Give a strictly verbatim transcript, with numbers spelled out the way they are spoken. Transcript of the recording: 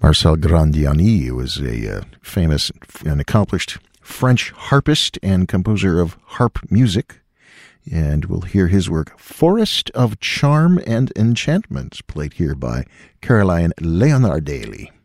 Marcel Grandiani was a uh, famous and accomplished French harpist and composer of harp music, and we'll hear his work Forest of Charm and Enchantment, played here by Caroline Leonardelli.